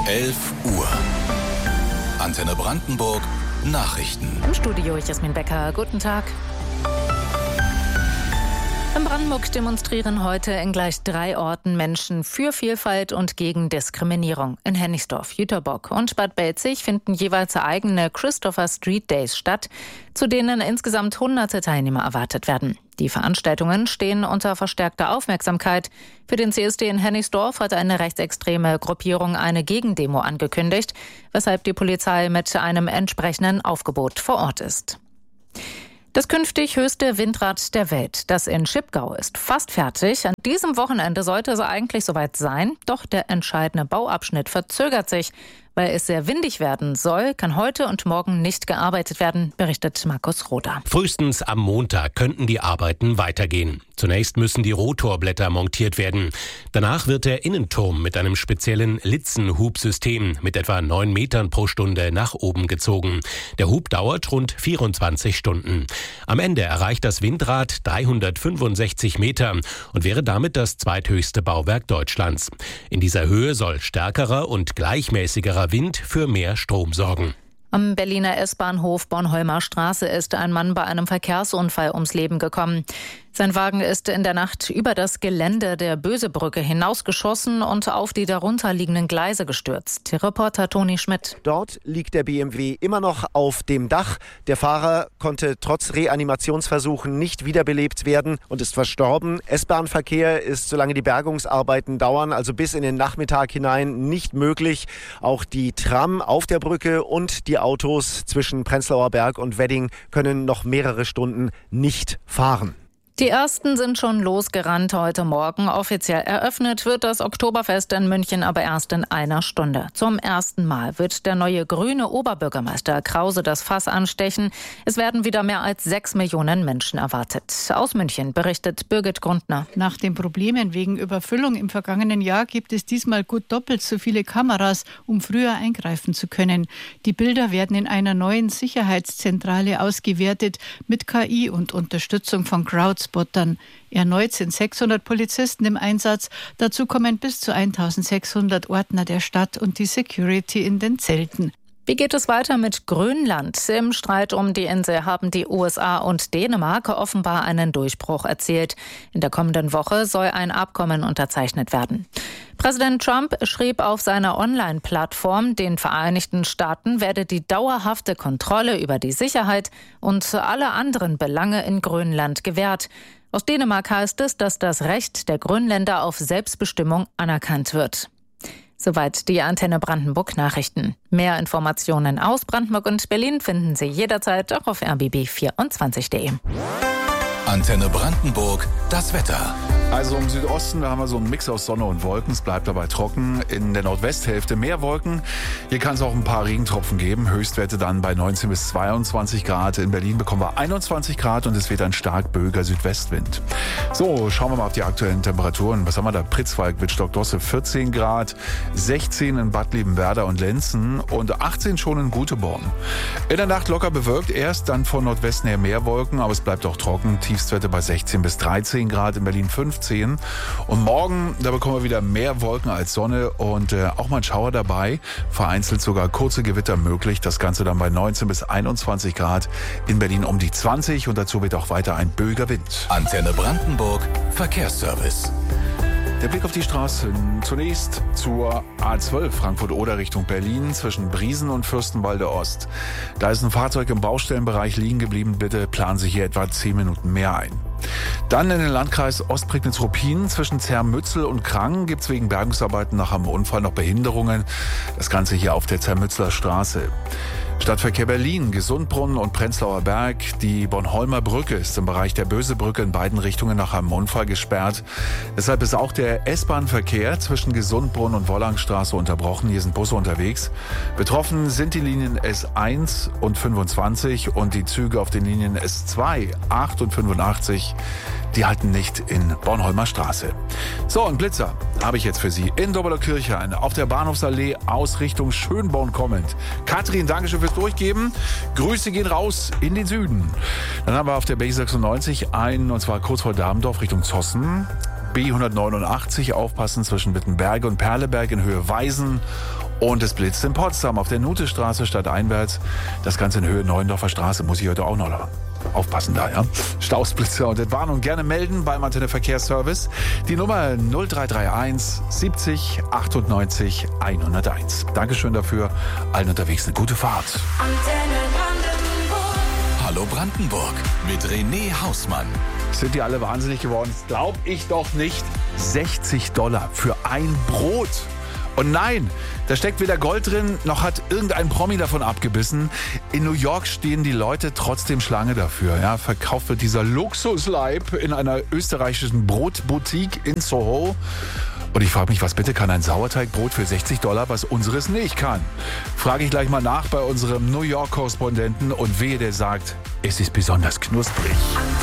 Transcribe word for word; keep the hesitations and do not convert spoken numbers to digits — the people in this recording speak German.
elf Uhr. Antenne Brandenburg Nachrichten. Im Studio Jasmin Becker. Guten Tag. In Brandenburg demonstrieren heute in gleich drei Orten Menschen für Vielfalt und gegen Diskriminierung. In Hennigsdorf, Jüterbock und Bad Belzig finden jeweils eigene Christopher Street Days statt, zu denen insgesamt hunderte Teilnehmer erwartet werden. Die Veranstaltungen stehen unter verstärkter Aufmerksamkeit. Für den C S D in Hennigsdorf hat eine rechtsextreme Gruppierung eine Gegendemo angekündigt, weshalb die Polizei mit einem entsprechenden Aufgebot vor Ort ist. Das künftig höchste Windrad der Welt, das in Schipgau ist, fast fertig. An diesem Wochenende sollte es eigentlich soweit sein, doch der entscheidende Bauabschnitt verzögert sich. Weil es sehr windig werden soll, kann heute und morgen nicht gearbeitet werden, berichtet Markus Roder. Frühestens am Montag könnten die Arbeiten weitergehen. Zunächst müssen die Rotorblätter montiert werden. Danach wird der Innenturm mit einem speziellen Litzenhubsystem mit etwa neun Metern pro Stunde nach oben gezogen. Der Hub dauert rund vierundzwanzig Stunden. Am Ende erreicht das Windrad dreihundertfünfundsechzig Meter und wäre damit das zweithöchste Bauwerk Deutschlands. In dieser Höhe soll stärkerer und gleichmäßigerer Wind für mehr Strom sorgen. Am Berliner S-Bahnhof Bornholmer Straße ist ein Mann bei einem Verkehrsunfall ums Leben gekommen. Sein Wagen ist in der Nacht über das Gelände der Bösebrücke hinausgeschossen und auf die darunterliegenden Gleise gestürzt. Reporter Toni Schmidt. Dort liegt der B M W immer noch auf dem Dach. Der Fahrer konnte trotz Reanimationsversuchen nicht wiederbelebt werden und ist verstorben. S-Bahn-Verkehr ist, solange die Bergungsarbeiten dauern, also bis in den Nachmittag hinein, nicht möglich. Auch die Tram auf der Brücke und die Autos zwischen Prenzlauer Berg und Wedding können noch mehrere Stunden nicht fahren. Die ersten sind schon losgerannt heute Morgen. Offiziell eröffnet wird das Oktoberfest in München aber erst in einer Stunde. Zum ersten Mal wird der neue grüne Oberbürgermeister Krause das Fass anstechen. Es werden wieder mehr als sechs Millionen Menschen erwartet. Aus München berichtet Birgit Grundner. Nach den Problemen wegen Überfüllung im vergangenen Jahr gibt es diesmal gut doppelt so viele Kameras, um früher eingreifen zu können. Die Bilder werden in einer neuen Sicherheitszentrale ausgewertet mit K I und Unterstützung von Crowdspottern. Erneut sind sechshundert Polizisten im Einsatz. Dazu kommen bis zu eintausendsechshundert Ordner der Stadt und die Security in den Zelten. Wie geht es weiter mit Grönland? Im Streit um die Insel haben die U S A und Dänemark offenbar einen Durchbruch erzielt. In der kommenden Woche soll ein Abkommen unterzeichnet werden. Präsident Trump schrieb auf seiner Online-Plattform, den Vereinigten Staaten werde die dauerhafte Kontrolle über die Sicherheit und alle anderen Belange in Grönland gewährt. Aus Dänemark heißt es, dass das Recht der Grönländer auf Selbstbestimmung anerkannt wird. Soweit die Antenne Brandenburg Nachrichten. Mehr Informationen aus Brandenburg und Berlin finden Sie jederzeit auch auf r b b vierundzwanzig punkt d e. Antenne Brandenburg, das Wetter. Also im Südosten, da haben wir so einen Mix aus Sonne und Wolken. Es bleibt dabei trocken. In der Nordwesthälfte mehr Wolken. Hier kann es auch ein paar Regentropfen geben. Höchstwerte dann bei neunzehn bis zweiundzwanzig Grad. In Berlin bekommen wir einundzwanzig Grad und es weht ein stark böiger Südwestwind. So, schauen wir mal auf die aktuellen Temperaturen. Was haben wir da? Pritzwalk, Wittstock-Dosse vierzehn Grad, sechzehn in Bad Liebenwerda und Lenzen und achtzehn schon in Guteborn. In der Nacht locker bewölkt erst, dann von Nordwesten her mehr Wolken, aber es bleibt auch trocken. Tiefstwerte bei sechzehn bis dreizehn Grad, in Berlin fünfzehn. Und morgen, da bekommen wir wieder mehr Wolken als Sonne und äh, auch mal ein Schauer dabei. Vereinzelt sogar kurze Gewitter möglich. Das Ganze dann bei neunzehn bis einundzwanzig Grad. In Berlin um die zwanzig und dazu wird auch weiter ein böiger Wind. Antenne Brandenburg, Verkehrsservice. Der Blick auf die Straßen. Zunächst zur A zwölf Frankfurt-Oder Richtung Berlin zwischen Briesen und Fürstenwalde Ost. Da ist ein Fahrzeug im Baustellenbereich liegen geblieben. Bitte planen Sie hier etwa zehn Minuten mehr ein. Dann in den Landkreis Ostprignitz-Ruppin zwischen Zermützel und Krang gibt es wegen Bergungsarbeiten nach einem Unfall noch Behinderungen. Das Ganze hier auf der Zermützler Straße. Stadtverkehr Berlin, Gesundbrunnen und Prenzlauer Berg. Die Bornholmer Brücke ist im Bereich der Bösebrücke in beiden Richtungen nach einem Unfall gesperrt. Deshalb ist auch der S-Bahn-Verkehr zwischen Gesundbrunnen und Wollangstraße unterbrochen. Hier sind Busse unterwegs. Betroffen sind die Linien S eins und fünfundzwanzig und die Züge auf den Linien S zwei, acht und fünfundachtzig. Die halten nicht in Bornholmer Straße. So, ein Blitzer habe ich jetzt für Sie in Doberderkirchen auf der Bahnhofsallee aus Richtung Schönborn kommend. Katrin, danke schön fürs Durchgeben. Grüße gehen raus in den Süden. Dann haben wir auf der B sechsundneunzig einen, und zwar kurz vor Damendorf Richtung Zossen. B hundertneunundachtzig aufpassen zwischen Wittenberge und Perleberg in Höhe Weisen. Und es blitzt in Potsdam auf der Nutestraße stadteinwärts. Das Ganze in Höhe Neuendorfer Straße, muss ich heute auch noch aufpassen da, ja. Staus, Blitze und Entwarnung gerne melden beim Antenne Verkehrsservice. Die Nummer null drei drei eins siebzig achtundneunzig hunderteins. Dankeschön dafür. Allen unterwegs eine gute Fahrt. Antenne Brandenburg. Hallo Brandenburg mit René Hausmann. Sind die alle wahnsinnig geworden? Das glaub ich doch nicht. sechzig Dollar für ein Brot. Und nein, da steckt weder Gold drin, noch hat irgendein Promi davon abgebissen. In New York stehen die Leute trotzdem Schlange dafür. Ja, verkauft wird dieser Luxusleib in einer österreichischen Brotboutique in Soho. Und ich frage mich, was bitte kann ein Sauerteigbrot für sechzig Dollar, was unseres nicht kann? Frage ich gleich mal nach bei unserem New York-Korrespondenten und wehe, der sagt, es ist besonders knusprig.